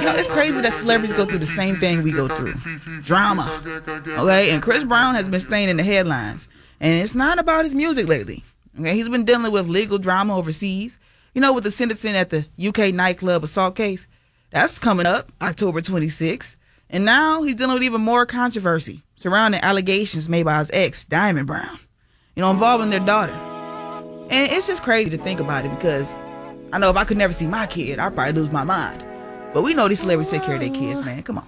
it's crazy that celebrities go through the same thing we go through. Drama. Okay? And Chris Brown has been staying in the headlines. And it's not about his music lately. Okay? He's been dealing with legal drama overseas. With the sentencing at the UK nightclub assault case. That's coming up October 26th. And now he's dealing with even more controversy surrounding allegations made by his ex, Diamond Brown, involving their daughter. And it's just crazy to think about it because I know if I could never see my kid, I'd probably lose my mind. But we know these celebrities take care of their kids, man. Come on.